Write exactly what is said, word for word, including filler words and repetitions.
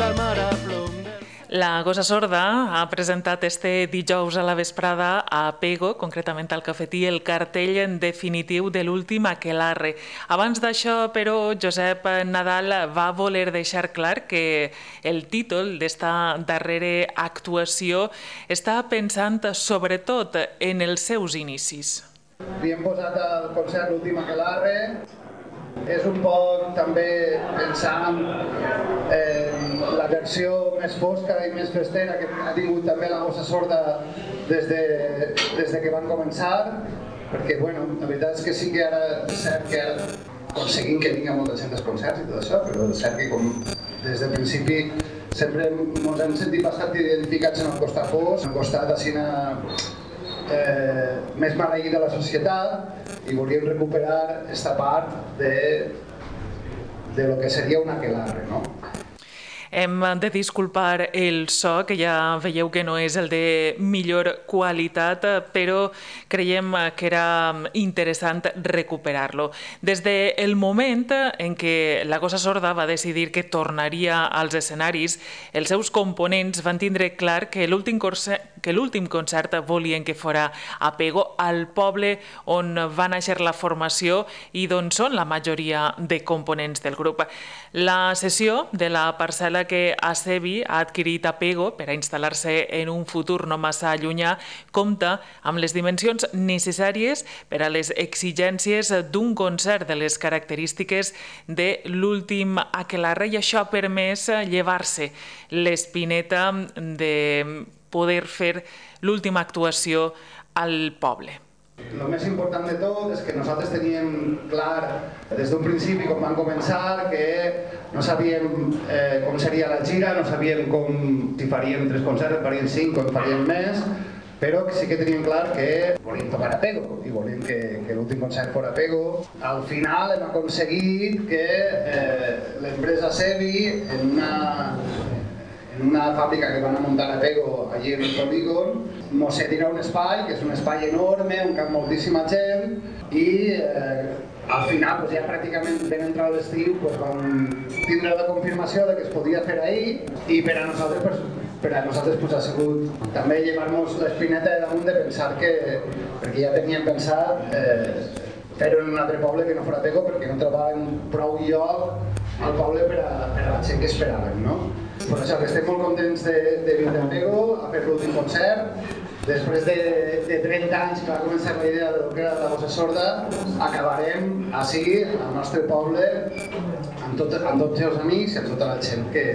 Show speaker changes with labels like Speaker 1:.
Speaker 1: la mar a plom del...
Speaker 2: La Gossa Sorda ha presentat este dijous a la vesprada a Pego, concretament al cafetí, el cartell definitiu de l'últim aquelarre. Abans d'això, però, Josep Nadal va voler deixar clar que el títol d'esta darrera actuació està pensant sobretot en els seus inicis.
Speaker 3: Havíem posat el concert l'últim aquelarre. És un poc també pensar en la versió més fosca i més festera que ha tingut també la Gossa Sorda des de, des de que van començar, perquè bueno, la veritat és que sí que ara és cert que aconseguim que vingui molta gent als concerts i tot això, però és cert que com des del principi sempre ens hem sentit bastant identificats en el costat fosc, en el costat així Eh, més maleït de la societat, i volíem recuperar aquesta part de, de lo que seria un aquelarre, no?
Speaker 2: Hem de disculpar el so, que ja veieu que no és el de millor qualitat, però creiem que era interessant recuperar-lo. Des del moment en què la Gossa Sorda va decidir que tornaria als escenaris, els seus components van tindre clar que l'últim que l'últim concert volien que fora a Pego, al poble on va néixer la formació i d'on són la majoria de components del grup. La cessió de la parcel·la que Asevi ha adquirit a Pego per a instal·lar-se en un futur no massa llunyà compta amb les dimensions necessàries per a les exigències d'un concert de les característiques de l'últim aquelarre, i això ha permès llevar-se l'espineta de poder fer l'última actuació al poble.
Speaker 3: El més important de tot és que nosaltres teníem clar des d'un principi, quan vam començar, que no sabíem eh, com seria la gira, no sabíem com, si faríem tres concerts, farien cinc o en faríem més, però sí que teníem clar que volíem tocar a Pego i volíem que, que l'últim concert fos a Pego. Al final hem aconseguit que eh, l'empresa Sevi, en una... en una fàbrica que van a muntar a Pego, allí en el polígon, mos cedirà un espai, que és un espai enorme, on cap moltíssima gent, i eh, al final, pues, ja pràcticament ben entrat l'estiu, pues, vam tindre la confirmació de que es podia fer ahir, i per a nosaltres, pues, per a nosaltres pues, ha sigut també llevar-nos l'espineta de damunt de pensar que, perquè ja teníem pensat eh, fer-ho en un altre poble que no fora Pego, perquè no trobàvem prou lloc al poble per a, per a la gent que esperàvem, no? Per això que estem molt contents de, de vindre a Pego a fer l'últim concert. Després de, de trenta anys que va començar la idea de lo que era la Gossa Sorda, acabarem així, al nostre poble, amb, tot, amb tots els amics i amb tota la gent que,